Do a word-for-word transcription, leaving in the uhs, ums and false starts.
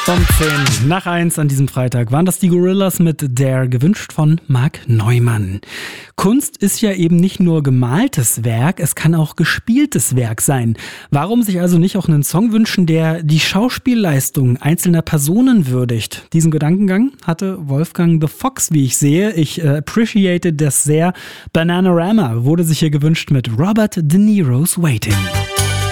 Um zehn nach eins an diesem Freitag waren das die Gorillaz mit Dare, gewünscht von Marc Neumann. Kunst ist ja eben nicht nur gemaltes Werk, es kann auch gespieltes Werk sein. Warum sich also nicht auch einen Song wünschen, der die Schauspielleistung einzelner Personen würdigt? Diesen Gedankengang hatte Wolfgang the Fox, wie ich sehe. Ich äh, appreciate das sehr. Bananarama wurde sich hier gewünscht mit Robert De Niro's Waiting.